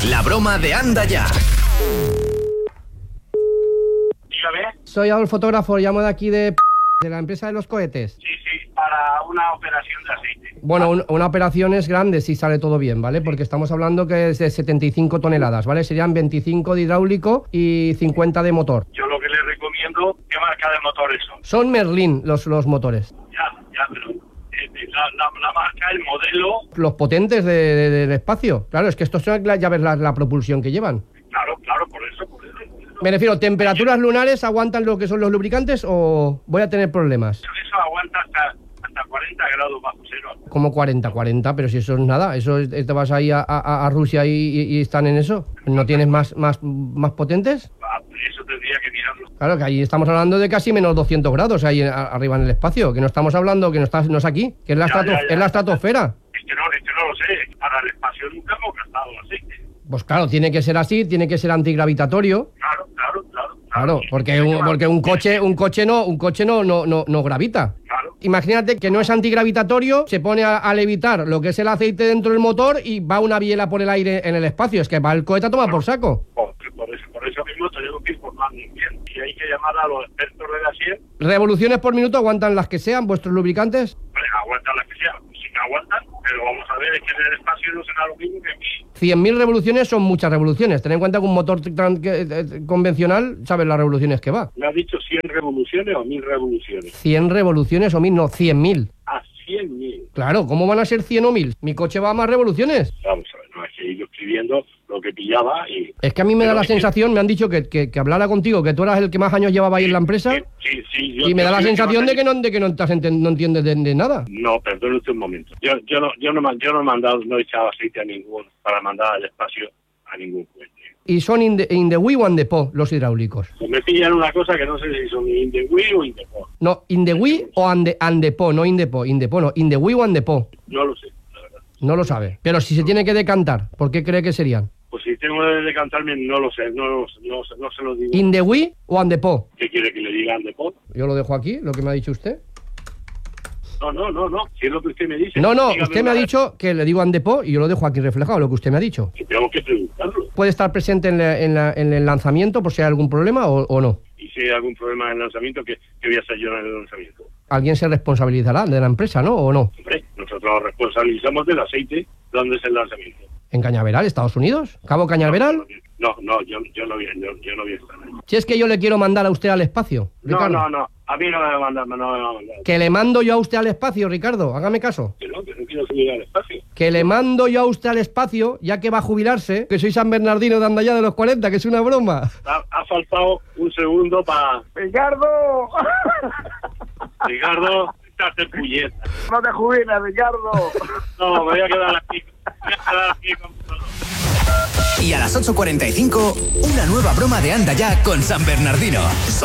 La broma de Anda Ya. Dígame. Soy el fotógrafo, llamo de aquí de la empresa de los cohetes. Sí, para una operación de aceite. Bueno, una operación es grande si sale todo bien, ¿vale? Porque estamos hablando que es de 75 toneladas, ¿vale? Serían 25 de hidráulico y 50 de motor. Yo lo que le recomiendo, ¿qué marca de motores son? Son Merlin los motores. Ya, pero la marca, el modelo... Los potentes del espacio. Claro, es que estos son ya ves la propulsión que llevan. Claro, por eso. Me refiero, ¿temperaturas lunares aguantan lo que son los lubricantes o voy a tener problemas? Eso aguanta hasta 40 grados bajo cero. Como 40, pero si eso es nada, te vas ahí a Rusia y están en eso. ¿No tienes más potentes? Eso tendría que mirarlo. Claro, que ahí estamos hablando de casi menos 200 grados ahí arriba en el espacio, que no estamos hablando, que no es aquí, que es la estratosfera. Es que no lo sé, para el espacio nunca hemos gastado aceite. Pues claro, tiene que ser así, tiene que ser antigravitatorio. Claro, porque un coche no gravita. Claro. Imagínate que no es antigravitatorio, se pone a levitar lo que es el aceite dentro del motor y va una biela por el aire en el espacio. Es que va el cohete a tomar por saco. Por eso mismo tenemos que informarnos bien. Y hay que llamar a los expertos de la SIE. ¿Revoluciones por minuto aguantan las que sean vuestros lubricantes? Vale, aguantan las que sean. Sí que aguantan, pero vamos a ver, es que en el espacio no será lo mismo que aquí. 100.000 revoluciones son muchas revoluciones. Ten en cuenta que un motor convencional, ¿sabes las revoluciones que va? ¿Me has dicho 100 revoluciones o 1000 revoluciones? 100 revoluciones o 1000, no, 100.000. Ah, 100.000. Claro, ¿cómo van a ser 100 o 1000? Mi coche va a más revoluciones. Vamos a ver, no, es que he ido escribiendo lo que pillaba y... Es que a mí me da la sensación, me han dicho que hablara contigo, que tú eras el que más años llevaba ahí en la empresa. Sí. Y me da la sensación de que no entiendes de nada. No, perdone usted un momento. Yo no he mandado, no he echado aceite a ningún, para mandar al espacio a ningún cohete. ¿Y son in the wheel o in the po los hidráulicos? Pues me pillan una cosa que no sé si son in the wheel o in the po. No, in the wheel o and the po, no in the po, no, in the wheel o and the po. No lo sé, la verdad. No lo sabe. Pero si se tiene que decantar, ¿por qué cree que serían? Pues si tengo que decantarme, no lo sé, no se lo digo. ¿In the wheel o and the po? ¿Qué quiere que le diga and the po? Yo lo dejo aquí, lo que me ha dicho usted. No, si es lo que usted me dice. No, usted me ha dicho que le digo and the po y yo lo dejo aquí reflejado, lo que usted me ha dicho. Que tengo que preguntarlo. ¿Puede estar presente en el lanzamiento por si hay algún problema o no? Y si hay algún problema en el lanzamiento, ¿qué voy a hacer yo en el lanzamiento? Alguien se responsabilizará de la empresa, ¿no? ¿O no? Hombre, nosotros nos responsabilizamos del aceite. ¿Dónde es el lanzamiento? ¿En Cañaveral, Estados Unidos? ¿Cabo Cañaveral? No, yo no voy a estar ahí. Si es que yo le quiero mandar a usted al espacio, Ricardo. No, a mí no me va a mandar, Que le mando yo a usted al espacio, Ricardo, hágame caso. Que no quiero subir al espacio. Que le mando yo a usted al espacio, ya que va a jubilarse, que soy San Bernardino de Andaya de los 40, que es una broma. Ha faltado un segundo para... ¡Ricardo! Ricardo, estás puñeta. No te jubiles, Ricardo. No, me voy a quedar aquí. Con todo. Y a las 8:45, una nueva broma de Anda Ya con San Bernardino.